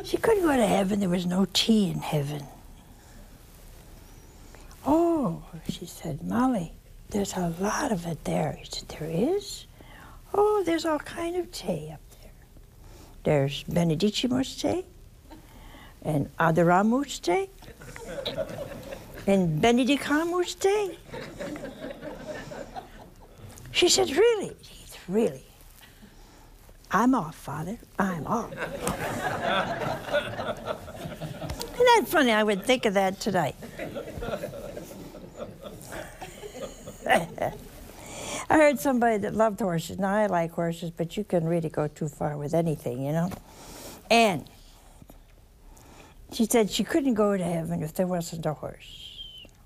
She couldn't go to heaven. There was no tea in heaven. Oh, she said, Molly, there's a lot of it there. He said, there is? Oh, there's all kind of tea up there. There's Benedicimus tea, and Adoramus tea, and Benedicamus tea. She said, really? Really? I'm off, Father. I'm off. Isn't that funny? I would think of that tonight. I heard somebody that loved horses. Now, I like horses, but you can really go too far with anything, you know? And she said she couldn't go to heaven if there wasn't a horse.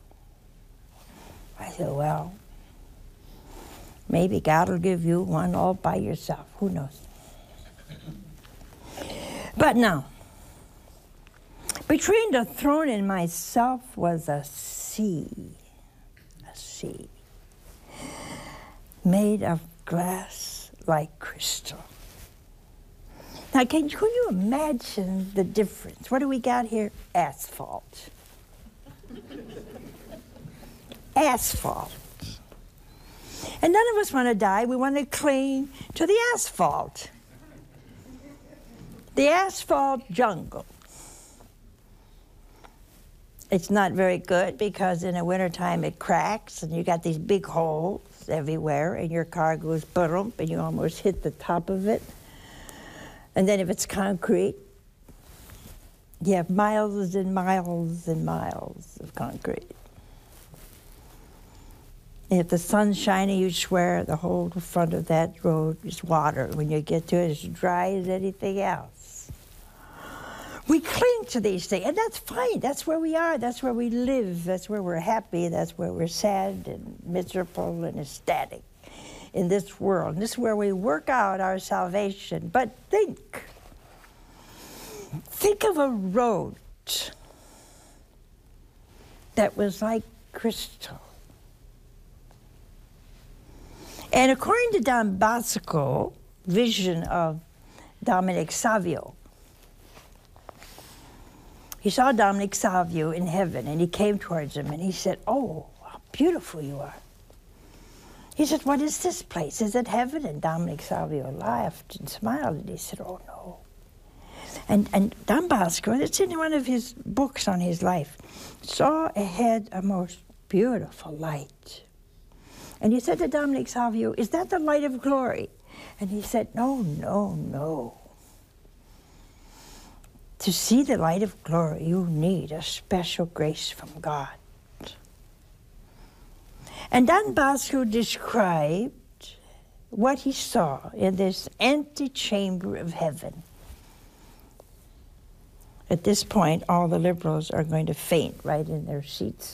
I said, well, maybe God will give you one all by yourself. Who knows? But now, between the throne and myself was a sea, made of glass like crystal. Now, can you imagine the difference? What do we got here? Asphalt. Asphalt. And none of us want to die. We want to cling to the asphalt. The asphalt jungle. It's not very good because in the wintertime it cracks and you got these big holes everywhere and your car goes boom and you almost hit the top of it. And then if it's concrete, you have miles and miles and miles of concrete. And if the sun's shining, you swear the whole front of that road is water. When you get to it, it's dry as anything else. We cling to these things, and that's fine. That's where we are. That's where we live. That's where we're happy. That's where we're sad and miserable and ecstatic in this world. And this is where we work out our salvation. But think of a road that was like crystal. And according to Don Bosco, vision of Dominic Savio, he saw Dominic Savio in heaven, and he came towards him, and he said, oh, how beautiful you are. He said, what is this place? Is it heaven? And Dominic Savio laughed and smiled, and he said, oh, no. And Don Bosco, it's in one of his books on his life, saw ahead a most beautiful light. And he said to Dominic Savio, is that the light of glory? And he said, no, no, no. To see the light of glory, you need a special grace from God. And Don Bosco described what he saw in this antechamber of heaven. At this point, all the liberals are going to faint right in their seats.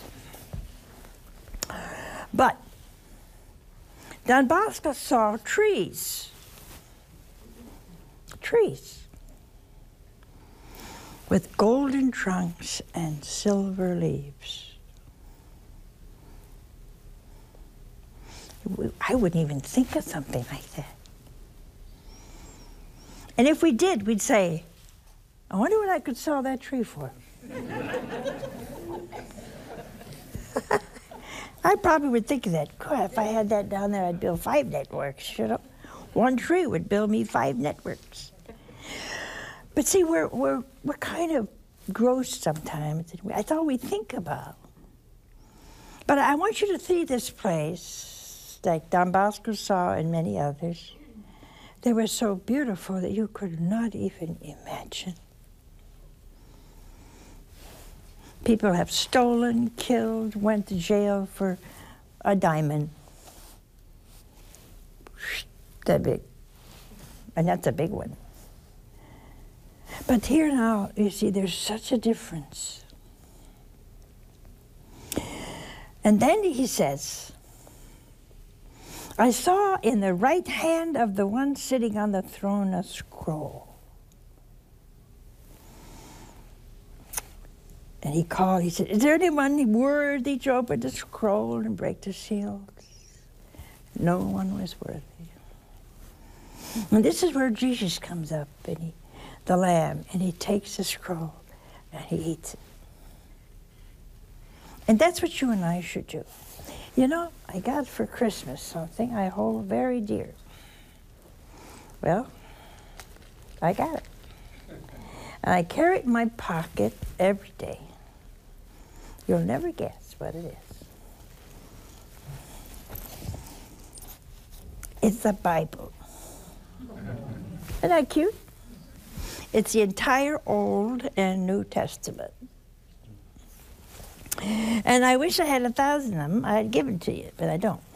But Don Bosco saw trees. Trees. With golden trunks and silver leaves. I wouldn't even think of something like that. And if we did, we'd say, I wonder what I could sell that tree for. I probably would think of that. God, if I had that down there, I'd build 5 networks, you know? One tree would build me 5 networks. But see, we're kind of gross sometimes. That's all we think about. But I want you to see this place, like Don Bosco saw and many others. They were so beautiful that you could not even imagine. People have stolen, killed, went to jail for a diamond. That big. And that's a big one. But here now, you see, there's such a difference. And then he says, I saw in the right hand of the one sitting on the throne a scroll. And he called, he said, is there anyone worthy to open the scroll and break the seals? No one was worthy. And this is where Jesus comes up, and the lamb, and he takes the scroll and he eats it. And that's what you and I should do. You know, I got for Christmas something I hold very dear. Well, I got it. And I carry it in my pocket every day. You'll never guess what it is. It's the Bible. Isn't that cute? It's the entire Old and New Testament. And I wish I had 1,000 of them. I'd give it to you, but I don't.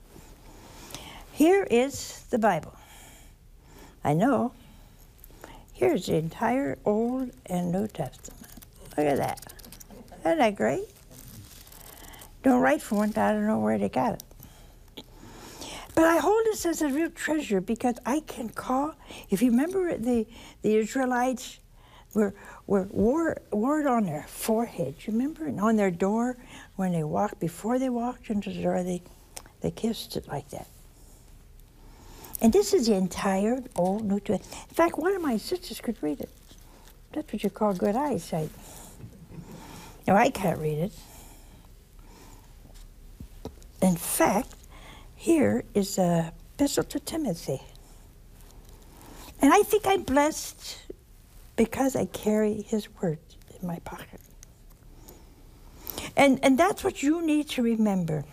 Here is the Bible. I know. Here's the entire Old and New Testament. Look at that. Isn't that great? Don't write for one, I don't know where they got it. But I hold this as a real treasure because I can call, if you remember the Israelites were wore it on their forehead, you remember? And on their door, when they walked, before they walked into the door, they kissed it like that. And this is the entire Old New Testament. In fact, one of my sisters could read it. That's what you call good eyesight. No, I can't read it. In fact, here is a epistle to Timothy. And I think I'm blessed because I carry his words in my pocket. And that's what you need to remember.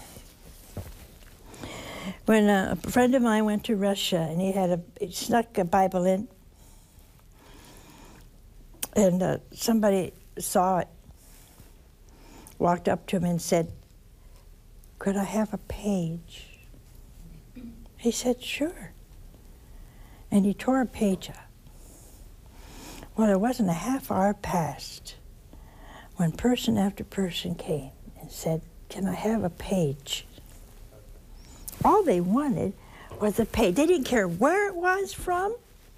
When a friend of mine went to Russia and he snuck a Bible in, and somebody saw it, walked up to him and said, "Could I have a page?" He said, "Sure." And he tore a page out. Well, it wasn't a half hour passed when person after person came and said, "Can I have a page?" All they wanted was a page. They didn't care where it was from.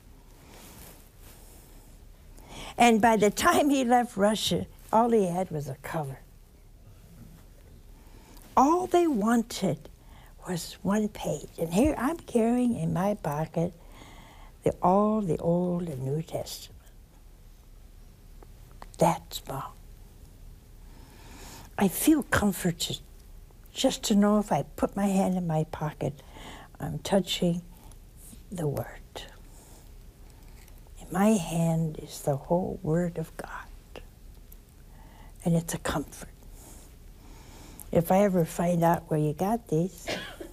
And by the time he left Russia, all he had was a cover. All they wanted was one page. And here I'm carrying in my pocket all the Old and New Testament. That small. I feel comforted just to know if I put my hand in my pocket, I'm touching the Word. In my hand is the whole Word of God. And it's a comfort. If I ever find out where you got these,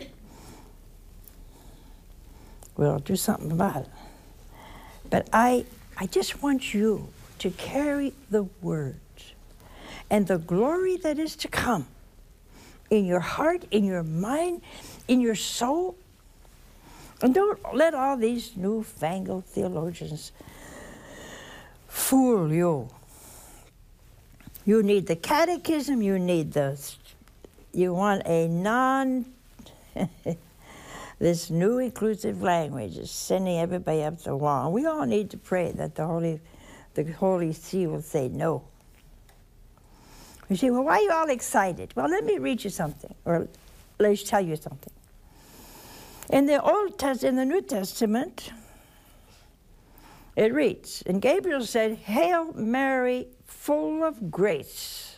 we'll do something about it. But I just want you to carry the Word and the glory that is to come in your heart, in your mind, in your soul. And don't let all these newfangled theologians fool you. You need the catechism, you want a this new inclusive language is sending everybody up the wall. We all need to pray that the Holy See will say no. You say, well, why are you all excited? Well, let me read you something, or let me tell you something. In the New Testament, it reads, and Gabriel said, "Hail Mary, full of grace."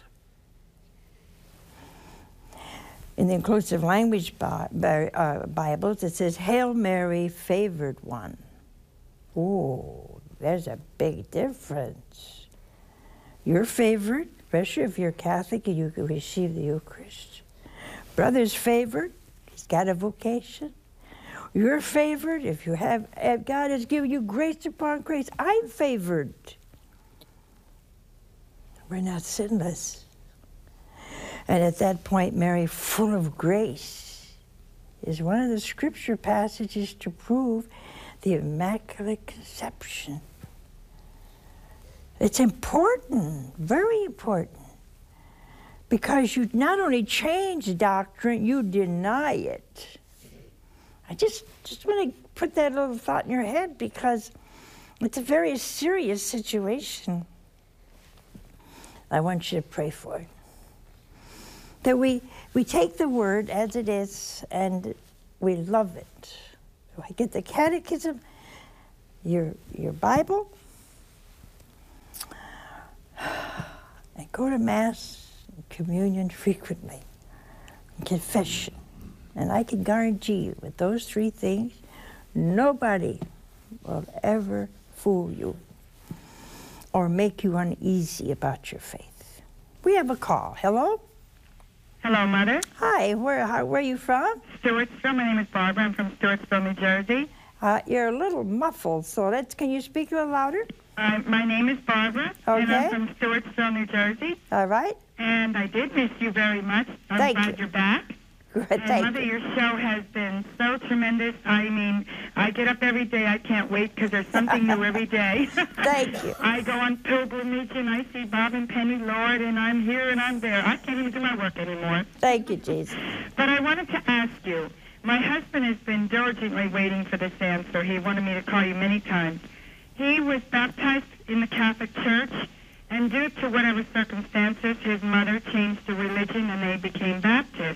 In the inclusive language Bibles, it says, "Hail Mary, favored one." Oh, there's a big difference. You're favored, especially if you're Catholic and you can receive the Eucharist. Brother's favored, he's got a vocation. You're favored if you have, God has given you grace upon grace. I'm favored. We're not sinless. And at that point, Mary, full of grace, is one of the scripture passages to prove the Immaculate Conception. It's important, very important, because you not only change doctrine, you deny it. I just want to put that little thought in your head because it's a very serious situation. I want you to pray for it. That we take the Word as it is and we love it. So I get the catechism, your Bible, go to Mass and communion frequently, and confession. And I can guarantee you, with those three things, nobody will ever fool you or make you uneasy about your faith. We have a call. Hello? Hello, Mother. Hi, where are you from? Stewartsville. My name is Barbara. I'm from Stewartsville, New Jersey. You're a little muffled, so can you speak a little louder? My name is Barbara, Okay. and I'm from Stewartsville, New Jersey. All right. And I did miss you very much. I'm glad you're back. Good, and thank Mother, you. your show has been so tremendous. I mean, I get up every day. I can't wait because there's something new every day. Thank you. I go on pilgrimage and I see Bob and Penny Lord, and I'm here and I'm there. I can't even do my work anymore. Thank you, Jesus. But I wanted to ask you, my husband has been diligently waiting for this answer. He wanted me to call you many times. He was baptized in the Catholic Church, and due to whatever circumstances, his mother changed the religion and they became Baptists.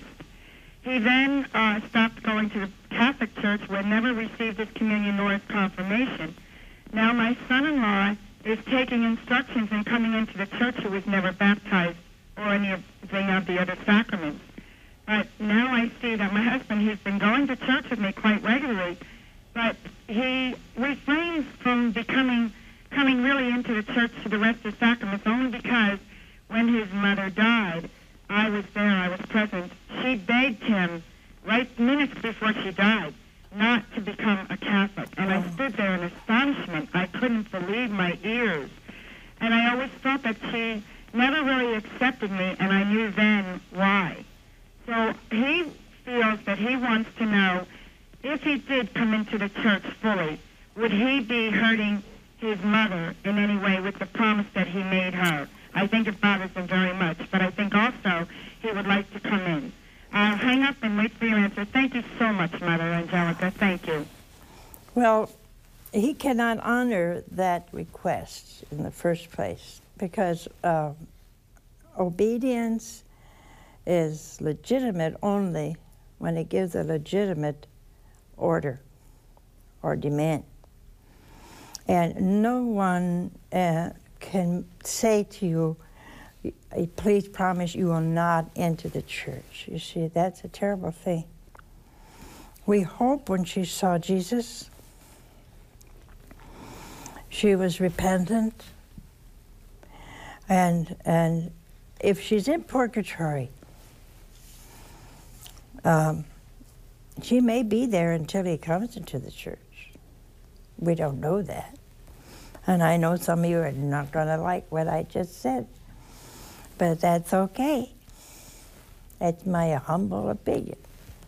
He then stopped going to the Catholic Church, but never received his communion nor his confirmation. Now my son-in-law is taking instructions and coming into the church who was never baptized or anything of the other sacraments. But now I see that my husband, he's been going to church with me quite regularly, but he refrains from coming really into the church to the rest of the sacraments only because when his mother died, I was there, I was present. She begged him, right minutes before she died, not to become a Catholic. And I stood there in astonishment. I couldn't believe my ears. And I always thought that she never really accepted me, and I knew then why. So he feels that he wants to know, if he did come into the church fully, would he be hurting his mother in any way with the promise that he made her? I think it bothers him very much, but I think also he would like to come in. I'll hang up and wait for your answer. Thank you so much, Mother Angelica. Thank you. Well, he cannot honor that request in the first place because obedience is legitimate only when it gives a legitimate order or demand. And no one can say to you, please promise you will not enter the church. You see, that's a terrible thing. We hope when she saw Jesus, she was repentant, and if she's in purgatory, she may be there until he comes into the church. We don't know that. And I know some of you are not going to like what I just said, but that's okay. That's my humble opinion.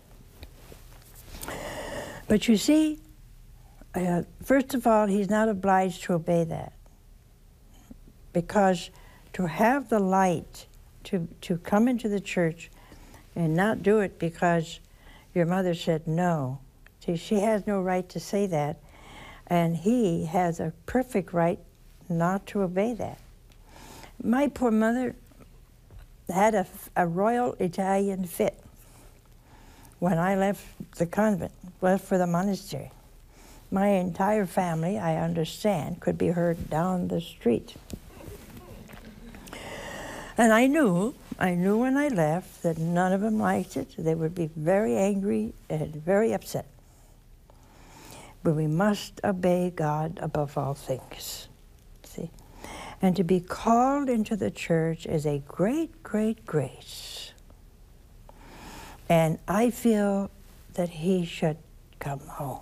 But you see, first of all, he's not obliged to obey that. Because to have the light to come into the church and not do it because your mother said no, see, she has no right to say that. And he has a perfect right not to obey that. My poor mother had a royal Italian fit when I left the convent, left for the monastery. My entire family, I understand, could be heard down the street. And I knew when I left that none of them liked it. They would be very angry and very upset. But we must obey God above all things, see? And to be called into the church is a great, great grace. And I feel that he should come home.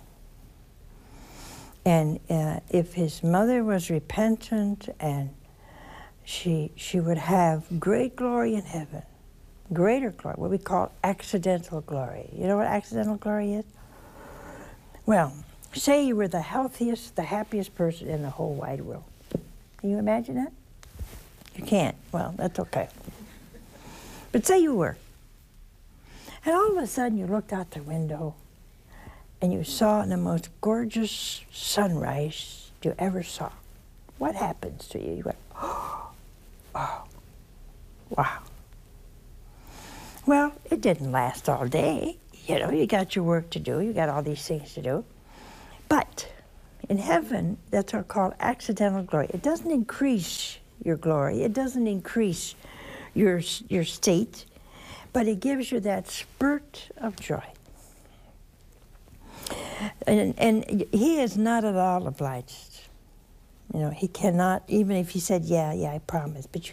And if his mother was repentant and she would have great glory in heaven, greater glory, what we call accidental glory. You know what accidental glory is? Well, say you were the healthiest, the happiest person in the whole wide world. Can you imagine that? You can't. Well, that's okay. But say you were. And all of a sudden you looked out the window and you saw the most gorgeous sunrise you ever saw. What happens to you? You went, oh, wow. Well, it didn't last all day. You know, you got your work to do. You got all these things to do. But in heaven, that's what's called accidental glory. It doesn't increase your glory. It doesn't increase your state, but it gives you that spurt of joy. And he is not at all obliged. You know, he cannot, even if he said, yeah, I promise, but